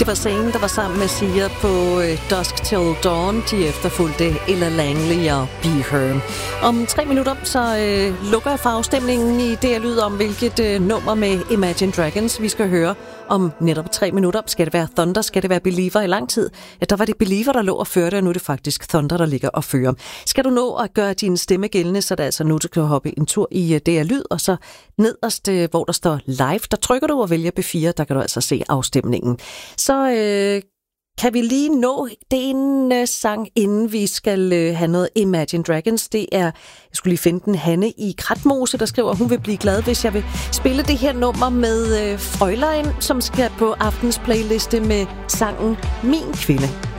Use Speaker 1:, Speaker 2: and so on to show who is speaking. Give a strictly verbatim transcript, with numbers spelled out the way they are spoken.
Speaker 1: Det var Zayn, der var sammen med Sia på uh, Dusk Till Dawn. De efterfulgte Ella Langley og Be Her. Om tre minutter så uh, lukker jeg for afstemningen i det, jeg lyder om, hvilket uh, nummer med Imagine Dragons vi skal høre om netop tre minutter. Skal det være Thunder? Skal det være Believer? I lang tid, ja, der var det Believer, der lå og førte, og nu er det faktisk Thunder, der ligger og fører. Skal du nå at gøre din stemme gældende, så er det altså nu, du kan hoppe en tur i uh, det, jeg lyd, og så nederst, uh, hvor der står live, der trykker du og vælger B fire, der kan du altså se afstemningen. Så øh, kan vi lige nå den øh, sang, inden vi skal øh, have noget Imagine Dragons. Det er, jeg skulle lige finde den, Hanne i Kratmose, der skriver, hun vil blive glad, hvis jeg vil spille det her nummer med øh, Frølein, som skal på aftens playliste med sangen Min Kvinde.